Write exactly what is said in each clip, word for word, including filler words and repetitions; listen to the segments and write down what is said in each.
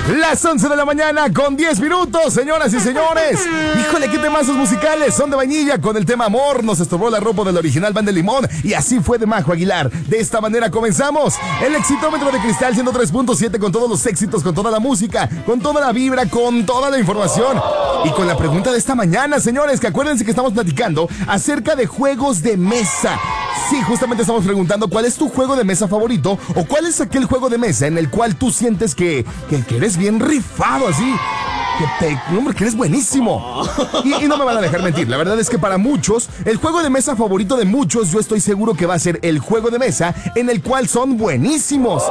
Las once de la mañana con diez minutos, señoras y señores. Híjole, qué temazos musicales. Son de Vainilla con el tema Amor. Nos estorbó la ropa del original Banda de Limón. Y así fue de Majo Aguilar. De esta manera comenzamos el Exitómetro de Cristal ciento tres punto siete con todos los éxitos, con toda la música, con toda la vibra, con toda la información. Y con la pregunta de esta mañana, señores, que acuérdense que estamos platicando acerca de juegos de mesa. Sí, justamente estamos preguntando cuál es tu juego de mesa favorito o cuál es aquel juego de mesa en el cual tú sientes que, que, que eres bien rifado así. Que te, hombre, que eres buenísimo. Y, y no me van a dejar mentir, la verdad es que para muchos, el juego de mesa favorito de muchos, yo estoy seguro que va a ser el juego de mesa en el cual son buenísimos.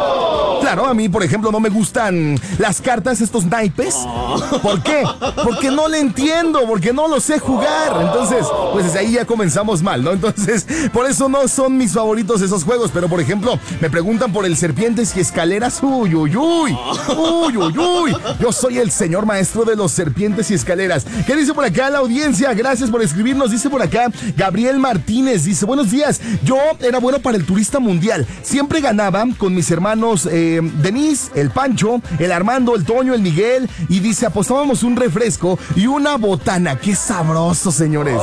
Claro, a mí, por ejemplo, no me gustan las cartas, estos naipes. ¿Por qué? Porque no le entiendo, porque no lo sé jugar. Entonces, pues desde ahí ya comenzamos mal, ¿no? Entonces, por eso no son mis favoritos esos juegos. Pero, por ejemplo, me preguntan por el Serpientes y Escaleras. Uy, uy, uy. Uy, uy, uy. Yo soy el señor maestro de los Serpientes y Escaleras. ¿Qué dice por acá la audiencia? Gracias por escribirnos. Dice por acá Gabriel Martínez. Dice, buenos días. Yo era bueno para el Turista Mundial. Siempre ganaba con mis hermanos... Eh, Denise, el Pancho, el Armando, el Toño, el Miguel, y dice, apostábamos un refresco y una botana. ¡Qué sabroso, señores!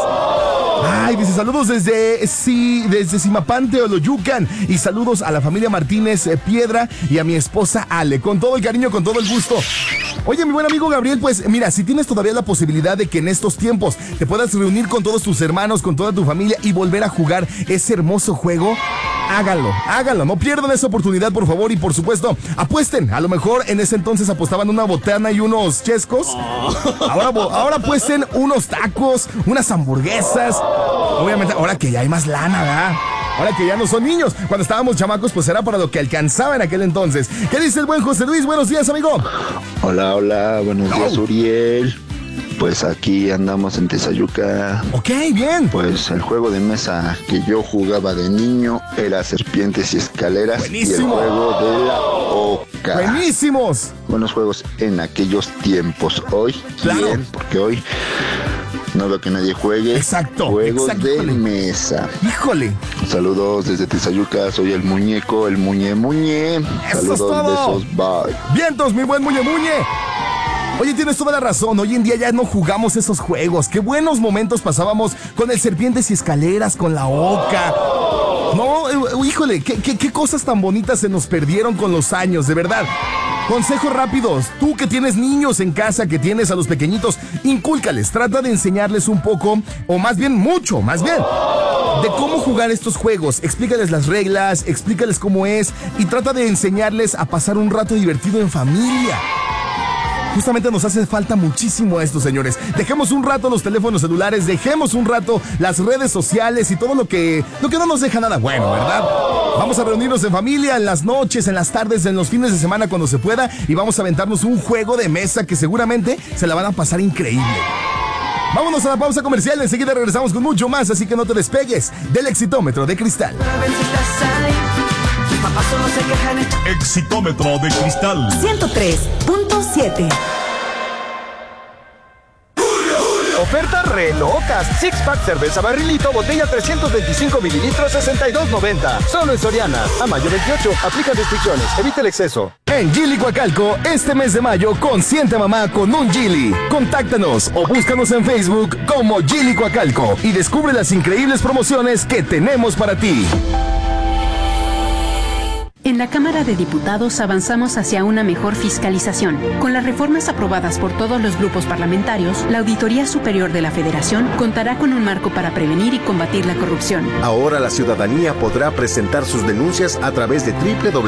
Ay, dice, saludos desde, sí, desde Simapante, Oloyucan, y saludos a la familia Martínez eh, Piedra y a mi esposa Ale, con todo el cariño, con todo el gusto. Oye, mi buen amigo Gabriel, pues mira, si tienes todavía la posibilidad de que en estos tiempos te puedas reunir con todos tus hermanos, con toda tu familia y volver a jugar ese hermoso juego, háganlo, háganlo, no pierdan esa oportunidad, por favor, y por supuesto, apuesten. A lo mejor en ese entonces apostaban una botana y unos chescos. Ahora, ahora apuesten unos tacos, unas hamburguesas. Obviamente, ahora que ya hay más lana, ¿verdad? Ahora que ya no son niños. Cuando estábamos chamacos, pues era para lo que alcanzaba en aquel entonces. ¿Qué dice el buen José Luis? Buenos días, amigo. Hola, hola, buenos días, oh. Uriel. Pues aquí andamos en Tezayuca. Ok, bien. Pues el juego de mesa que yo jugaba de niño era Serpientes y Escaleras. Buenísimo. Y el juego de la oca. Buenísimos. Buenos juegos en aquellos tiempos. Hoy, claro. Bien, porque hoy no veo que nadie juegue. Exacto. Juegos exacto. de mesa. Híjole. Saludos desde Tezayuca, soy el muñeco, el muñe muñe. Eso Saludos, es todo. besos, bye. Vientos, mi buen muñe muñe. Oye, tienes toda la razón, hoy en día ya no jugamos esos juegos. Qué buenos momentos pasábamos con el Serpientes y Escaleras, con la oca. No, eh, híjole, qué, qué, qué cosas tan bonitas se nos perdieron con los años, de verdad. Consejos rápidos, tú que tienes niños en casa, que tienes a los pequeñitos, incúlcales, trata de enseñarles un poco, o más bien mucho, más bien, de cómo jugar estos juegos. Explícales las reglas, explícales cómo es y trata de enseñarles a pasar un rato divertido en familia. Justamente nos hace falta muchísimo esto, señores. Dejemos un rato los teléfonos celulares, dejemos un rato las redes sociales y todo lo que, lo que no nos deja nada bueno, ¿verdad? Vamos a reunirnos en familia, en las noches, en las tardes, en los fines de semana cuando se pueda y vamos a aventarnos un juego de mesa que seguramente se la van a pasar increíble. Vámonos a la pausa comercial, enseguida regresamos con mucho más, así que no te despegues del Exitómetro de Cristal. Exitómetro de Cristal ciento tres punto siete. Ofertas re locas. Six Pack cerveza barrilito, botella trescientos veinticinco mililitros, sesenta y dos noventa. Solo en Soriana. A mayo veintiocho. Aplica restricciones. Evita el exceso. En Gili Coacalco, este mes de mayo, consiente a mamá con un Gili. Contáctanos o búscanos en Facebook como Gili Coacalco y descubre las increíbles promociones que tenemos para ti. En la Cámara de Diputados avanzamos hacia una mejor fiscalización. Con las reformas aprobadas por todos los grupos parlamentarios, la Auditoría Superior de la Federación contará con un marco para prevenir y combatir la corrupción. Ahora la ciudadanía podrá presentar sus denuncias a través de doble u doble u doble u